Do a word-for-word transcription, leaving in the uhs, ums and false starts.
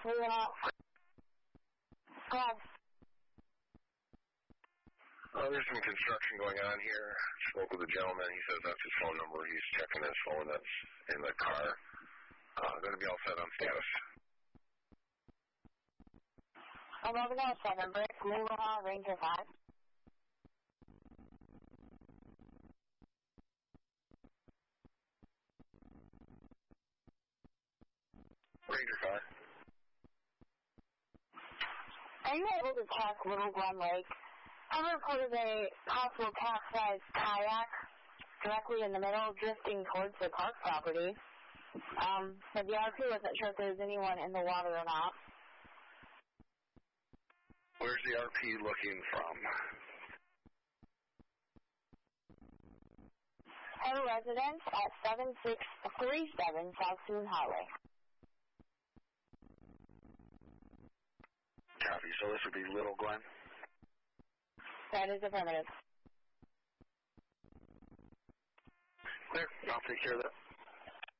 moving out. Go ahead. Uh, there's some construction going on here. Spoke with a gentleman. He says that's his phone number. He's checking his phone that's in the car. Uh, going to be all set on status. eleven oh seven, Brick, Moolah, Ranger five. Ranger five. Are you able to check Little Glen Lake? I reported a possible capsized kayak directly in the middle, drifting towards the park property. Um, but the R P wasn't sure if there was anyone in the water or not. Where's the R P looking from? Her residence at seven six three seven South Soon Highway. Copy. So this would be Little Glen? That is affirmative. Clear. I'll take care of that.